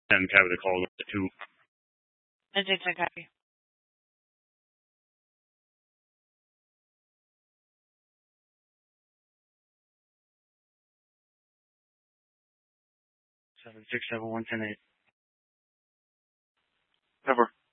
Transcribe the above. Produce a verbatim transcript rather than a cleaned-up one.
And copy the call to two. I did my copy. Seven six seven one ten eight. Cover.